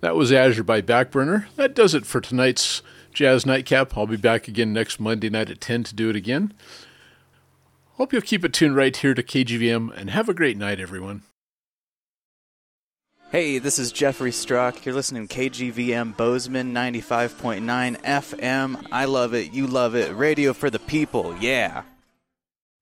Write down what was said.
That was Azure by Backburner. That does it for tonight's Jazz Nightcap. I'll be back again next Monday night at 10 to do it again. Hope you'll keep it tuned right here to KGVM, and have a great night, everyone. Hey, this is Jeffrey Strzok. You're listening to KGVM Bozeman 95.9 FM. I love it. You love it. Radio for the people. Yeah.